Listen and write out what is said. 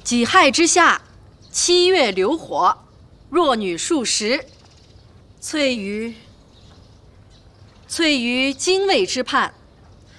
己亥之下，7月流火，弱女数十，卒于精卫之畔。